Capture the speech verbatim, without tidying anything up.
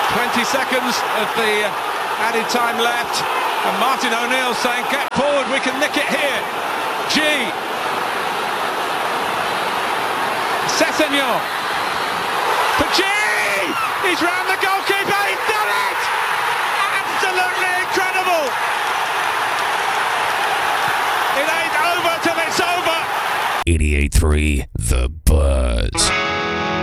twenty seconds of the added time left, and Martin O'Neill saying, get forward, we can nick it here. G. Sessegnon. For G! He's round the goalkeeper, he's done it! Absolutely incredible! It ain't over till it's over! eighty-eight point three The Buzz.